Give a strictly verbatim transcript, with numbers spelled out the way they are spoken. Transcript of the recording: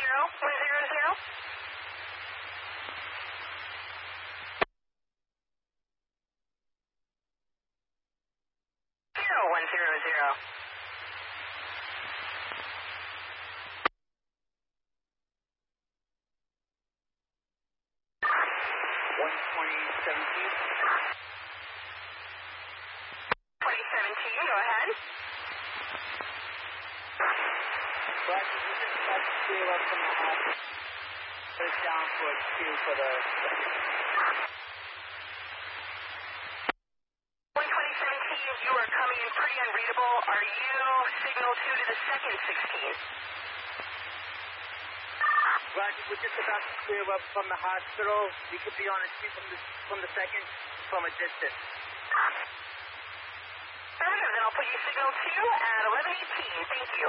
zero, one zero zero. Zero, one zero zero. one twenty seventeen. twenty seventeen, go ahead. But we just got to clear up from the hot. Put it down for a two for the. one twenty seventeen, you are coming in pretty unreadable. Are you signal two to the second sixteen? Roger, we're just about to clear up from the hospital. We could be on a two from the from the second from a distance. Affirmative, then I'll put you signal two at eleven eighteen. Thank you.